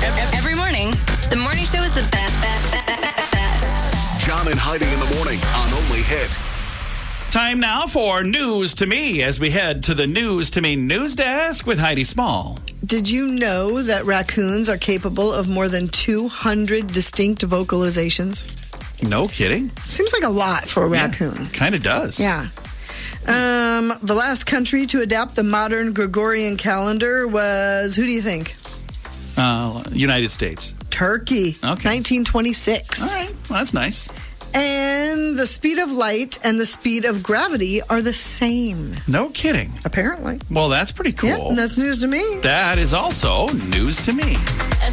Every morning, the morning show is the best. John and Heidi in the morning on Only Hit. Time now for News to Me as we head to the News to Me news desk with Heidi Small. Did you know that raccoons are capable of more than 200 distinct vocalizations? No kidding. Seems like a lot for a raccoon. Kind of does. Yeah. The last country to adapt the modern Gregorian calendar was, who do you think? United States. Turkey. Okay. 1926. All right. Well, that's nice. And the speed of light and the speed of gravity are the same. No kidding. Apparently. Well, that's pretty cool. Yeah, and that's news to me. That is also news to me.